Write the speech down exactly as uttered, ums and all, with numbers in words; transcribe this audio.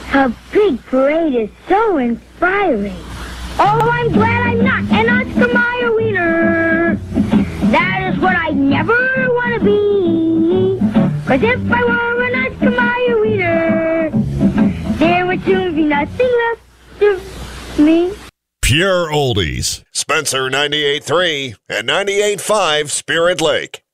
A big parade is so inspiring. Oh, I'm glad I'm not an Oscar Mayer wiener. That is what I never want to be. Cause if I were an Oscar Mayer wiener, there would soon be nothing left to me. Pure oldies. Spencer ninety-eight point three and ninety-eight point five Spirit Lake.